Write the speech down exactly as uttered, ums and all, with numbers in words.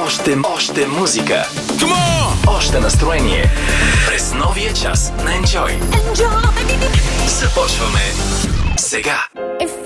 Още, още музика. Още настроение. През новия час на Enjoy. Enjoy! Започваме сега. If